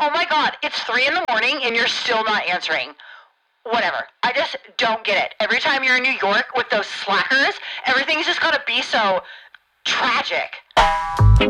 oh my God, it's 3 in the morning and you're still not answering. Whatever. I just don't get it. Every time you're in New York with those slackers, everything's just gotta be so tragic.